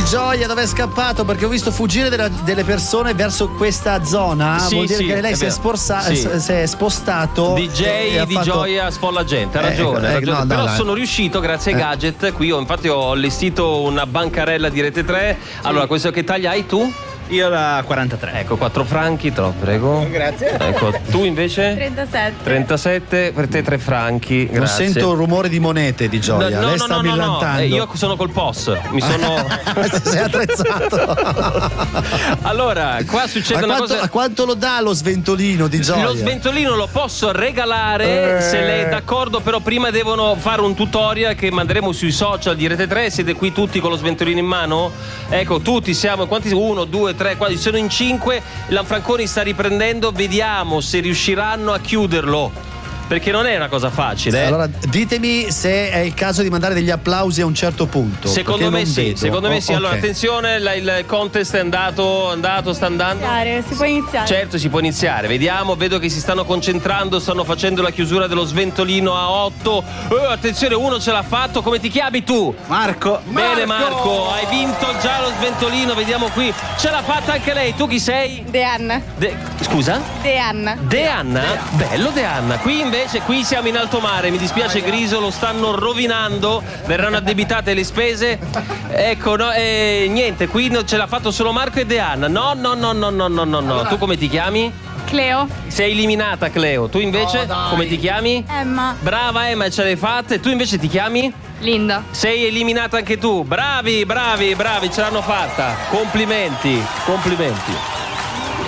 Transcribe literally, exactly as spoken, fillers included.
Gioia, dove è scappato? Perché ho visto fuggire della, delle persone verso questa zona. Sì, Vuol dire sì, che lei si è, sporsa, sì. si è spostato. D J di fatto... Gioia sfolla gente, ha Eh, ragione, ecco, ha ragione. no, no, però no. sono riuscito grazie ai Eh. gadget. Qui ho, infatti ho allestito una bancarella di Rete tre. Allora, questo che taglia hai tu? Io la quarantatré. Ecco, quattro franchi, te lo prego. Grazie. Ecco, tu invece? trentasette. trentasette, per te tre franchi. Non Grazie. sento il rumore di monete di Gioia. No, lei no, sta no, no, no. millantando. Eh, io sono col P O S. Mi sono. Sei attrezzato. Allora, qua succede a una quanto, cosa. a quanto lo dà lo sventolino di Gioia? Lo sventolino lo posso regalare Eh. se lei è d'accordo, però prima devono fare un tutorial che manderemo sui social di Rete tre. Siete qui tutti con lo sventolino in mano? Ecco, tutti siamo. Quanti? Uno, due, tre, quasi. Sono in cinque. Lanfranconi sta riprendendo. Vediamo se riusciranno a chiuderlo. Perché non è una cosa facile. Eh? Allora, ditemi se è il caso di mandare degli applausi a un certo punto. Secondo me non sì, vedo. secondo me Oh, sì. Allora, ok. attenzione, la- il contest è andato, andato, sta andando. Si può iniziare. Certo, si può iniziare. Vediamo, vedo che si stanno concentrando, stanno facendo la chiusura dello sventolino a otto. Eh, attenzione, uno ce l'ha fatto. Come ti chiami tu? Marco. Bene Marco, hai vinto già lo sventolino, vediamo qui. Ce l'ha fatta anche lei. Tu chi sei? Deanna. De- Scusa? Deanna. Deanna? Bello Deanna. Qui invece, qui siamo in alto mare. Mi dispiace Griso, lo stanno rovinando. Verranno addebitate le spese. Ecco, no, eh, niente, qui non ce l'ha fatto solo Marco e Deanna. No, no, no, no, no, no, no, no. Tu come ti chiami? Cleo. Sei eliminata Cleo. Tu invece? Come ti chiami? Emma. Brava Emma, ce l'hai fatta. E tu invece ti chiami? Linda. Sei eliminata anche tu. Bravi, bravi, bravi, ce l'hanno fatta. Complimenti, complimenti.